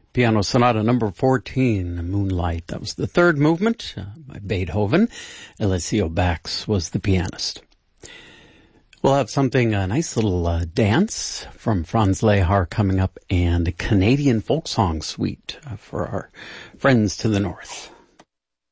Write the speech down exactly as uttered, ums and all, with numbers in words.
Piano Sonata number fourteen, Moonlight. That was the third movement uh, by Beethoven. Eliseo Bax was the pianist. We'll have something, a nice little uh, dance from Franz Lehar coming up, and a Canadian folk song suite uh, for our friends to the north.